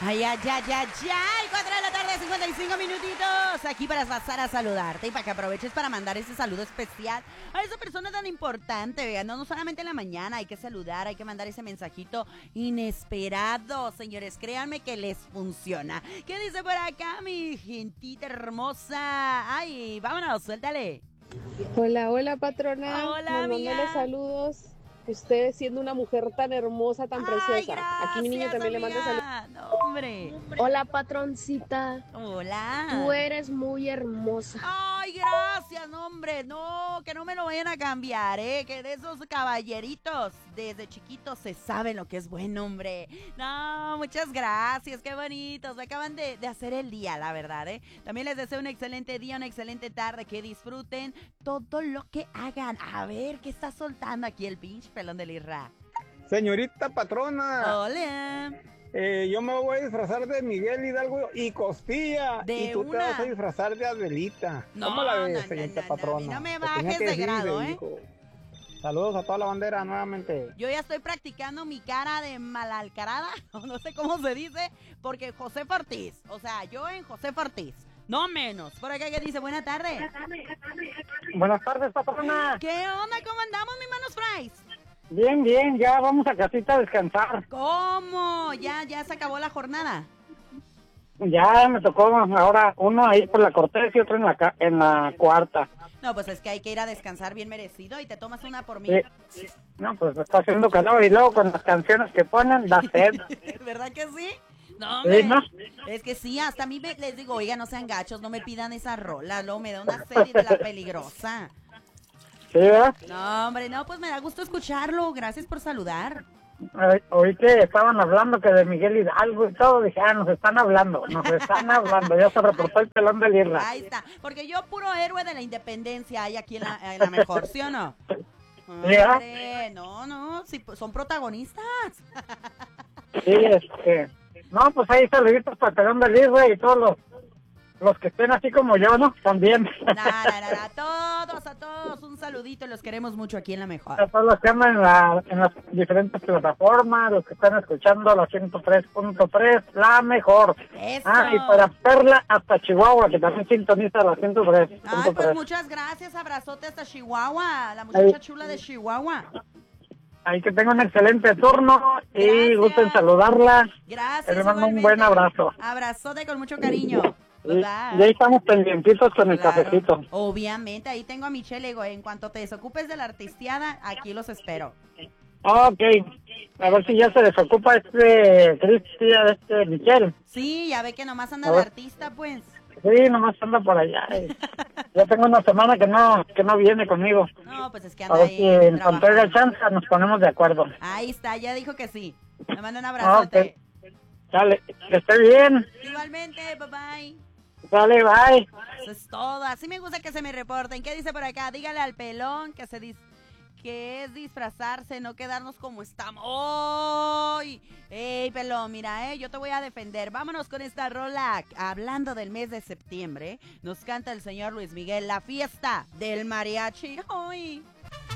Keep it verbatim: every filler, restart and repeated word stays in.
Ay, ay, ay, ay, ay, cuatro de la tarde, cincuenta y cinco minutitos, aquí para pasar a saludarte y para que aproveches para mandar ese saludo especial a esa persona tan importante, vean, no, no solamente en la mañana, hay que saludar, hay que mandar ese mensajito inesperado, señores, créanme que les funciona. ¿Qué dice por acá, mi gentita hermosa? Ay, vámonos, suéltale. Hola, hola patrona, Hola, mandándole amiga. saludos. Usted siendo una mujer tan hermosa, tan Ay, preciosa. Aquí mi niño gracias, también le manda saludos. amiga. No, hombre. Hola, patroncita. Tú Hola. eres muy hermosa. Ay, gracias, no, hombre, no, que no me lo vayan a cambiar, ¿eh? Que de esos caballeritos desde chiquitos se sabe lo que es buen hombre. No, muchas gracias, qué bonitos, me acaban de, de hacer el día, la verdad, ¿eh? También les deseo un excelente día, una excelente tarde, que disfruten todo lo que hagan. A ver, ¿qué está soltando aquí el pinche pelón del Irra? Señorita patrona, Hola. eh, yo me voy a disfrazar de Miguel Hidalgo y Costilla. De y tú te una. vas a disfrazar de Adelita. No, ¿Cómo la no, ves, no, señorita no, no, patrona? a mí no me Te bajes tenía que de decir, grado, le ¿eh? dijo. Saludos a toda la bandera nuevamente. Yo ya estoy practicando mi cara de malalcarada, no sé cómo se dice, porque José Ortiz, o sea, yo en José Ortiz, no menos. Por acá que dice, buena tarde. Buenas tardes, patrona. ¿Qué onda? ¿Cómo andamos, mi manos fries? Bien, bien, ya vamos a casita a descansar. ¿Cómo? ¿Ya, ya se acabó la jornada? Ya me tocó ahora uno ahí por la Cortés y otro en la, ca- en la cuarta. No, pues es que hay que ir a descansar bien merecido y te tomas una por mí. Sí. No, pues está haciendo calor y luego con las canciones que ponen da sed. ¿Verdad que sí? No, hombre. Sí, ¿no? Es que sí, hasta a mí me- les digo, oiga, no sean gachos, no me pidan esa rola, luego me da una serie de la peligrosa. Sí, ¿verdad? No, hombre, no, pues me da gusto escucharlo. Gracias por saludar. Oí- Oí que estaban hablando que de Miguel Hidalgo y todo, dije, ah, nos están hablando, nos están hablando, ya se reportó el pelón del Irra. Ahí está. Porque yo, puro héroe de la independencia, hay aquí en la, en la mejor, ¿sí o no? ¿Ya? Hombre, no, no, sí, pues, son protagonistas. Sí, este, no, pues ahí saluditos para el pelón del Irra y todos los, los que estén así como yo, ¿no? También. Nada, nada, a todos, a todos, un saludito, los queremos mucho aquí en la A mejor. todos los que andan en, la, en las diferentes plataformas, los que están escuchando la ciento tres punto tres, la mejor. Eso. Ah, y para Perla hasta Chihuahua, que también sintoniza la ciento tres punto tres. Ay, pues muchas gracias, abrazote hasta Chihuahua, la muchacha chula de Chihuahua. Ahí que tenga un excelente turno y Gracias. gusten saludarla. Gracias, Les mando un igualmente. buen abrazo. Abrazote con mucho cariño. Y, Bye, y bye. ahí estamos pendientitos con el Claro. cafecito. Obviamente, ahí tengo a Michelle, digo, en cuanto te desocupes de la artisteada, aquí los espero. Ok, a ver si ya se desocupa este Cristian, este Michel. Sí, ya ve que nomás anda A de ver. artista, pues. Sí, nomás anda por allá. eh. Ya tengo una semana que no que no viene conmigo. No, pues es que A anda ver ahí si en cuanto haya trabajando. chance nos ponemos de acuerdo. Ahí está, ya dijo que sí. Le mando un abrazote. Dale, que esté bien. Igualmente, bye bye. Dale, bye. Eso es todo. Así me gusta que se me reporten. ¿Qué dice por acá? Dígale al pelón que se dis que es disfrazarse, no quedarnos como estamos. ¡Ay! ¡Ey, pelón! Mira, eh, yo te voy a defender. Vámonos con esta rola. Hablando del mes de septiembre, nos canta el señor Luis Miguel, la fiesta del mariachi. ¡Ay!